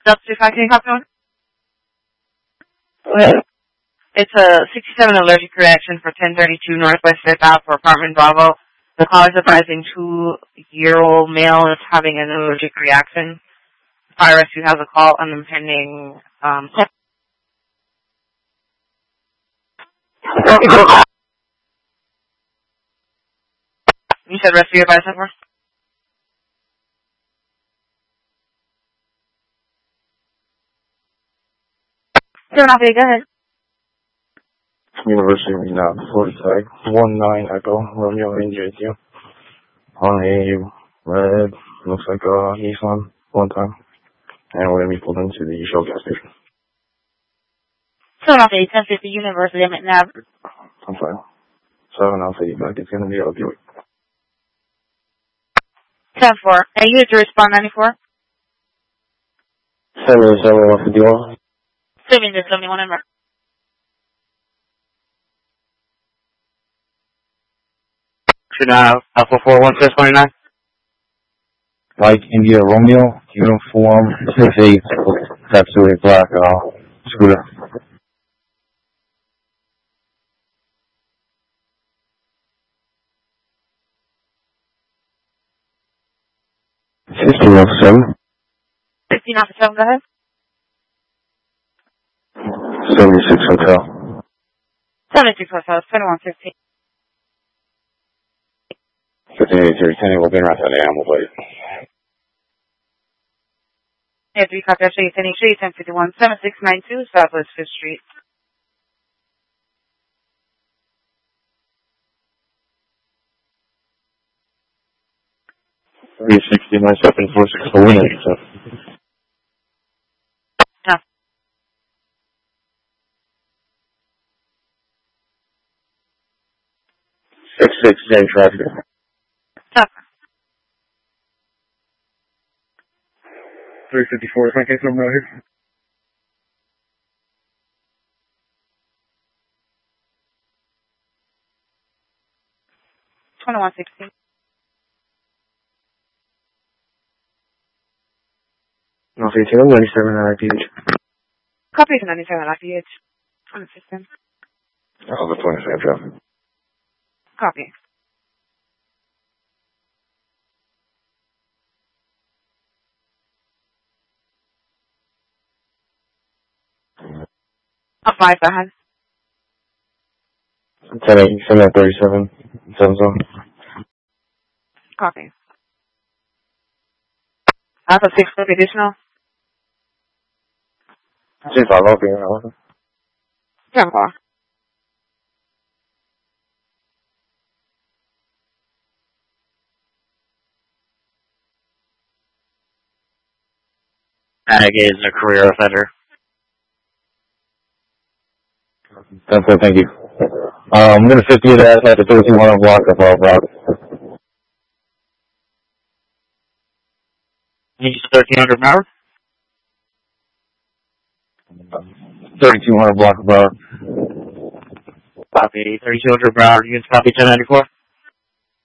Justified, can you help me? Go ahead. It's a 67 allergic reaction for 1032 Northwest 5th Ave for apartment Bravo. The call is advising 2-year-old male is having an allergic reaction. Fire rescue has a call on impending, you said rescue advice over? Go ahead. University of Milan, 19 Echo, Romeo India, on a red, looks like a Nissan, one time, and we're going to be pulled into the Shell gas station. Philadelphia, 1050 University of McNabb. I'm sorry. 7 Alpha, it's going to be a Buick. 10-4. Are you to respond 94? 7 Alpha, Dior. 71 number. Alpha 41629. Mike India Romeo, uniform 68, absolutely black, scooter. System of 7. 16 off the 7, go ahead. 76 Hotel. 76 Hotel, 2115. 1583, we'll be around that animal plate. Yeah, 3 copy, I'll show you 10 Street, 1051, 7692, Southwest 5th Street. Three 69 464 No. 66 James traffic. Stop. 354 is my case number right here. $21.16. No, 97 IPH. Copy to 97 IPH. On the system. Oh, the 27 traffic. Copy. Up 5, go ahead. 10 37, 7 zone. Copy. Alpha 6, clip additional. 6 5 up here, 10 4. Ag is a career offender. That's it, thank you. I'm going to 50 to that at the 31 block of Rock. You just 1300 an hour? 3200 block of Rock. Copy 3200 per hour. You can copy 1094?